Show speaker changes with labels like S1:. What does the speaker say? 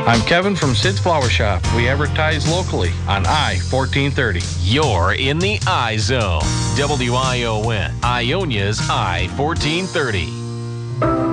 S1: I'm Kevin from Sid's Flower Shop. We advertise locally on I-1430.
S2: You're in the I-Zone. WION, Ionia's I-1430.